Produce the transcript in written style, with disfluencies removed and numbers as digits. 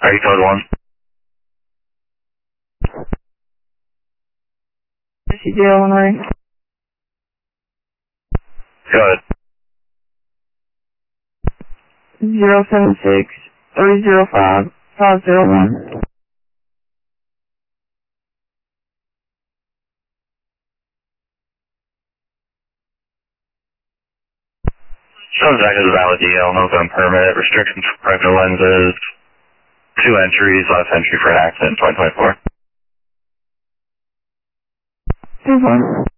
Party code 1. CJ Illinois. Go ahead. 076-305-501. Shows active as a valid DL, no gun permit, restrictions for private lenses, 2 entries, last entry for an accident, 2024. 2-1.